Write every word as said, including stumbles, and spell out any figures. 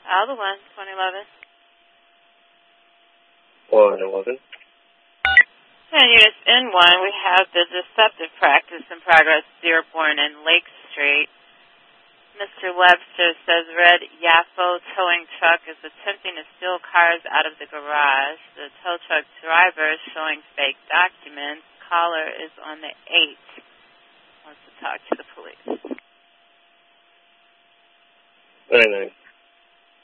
Alda one, twenty eleven. one eleven. And units in one, we have the deceptive practice in progress, Dearborn and Lake Street. Mister Webster says red Yafo towing truck is attempting to steal cars out of the garage. The tow truck driver is showing fake documents. Caller is on the eight. Wants to talk to the police. ninety-nine.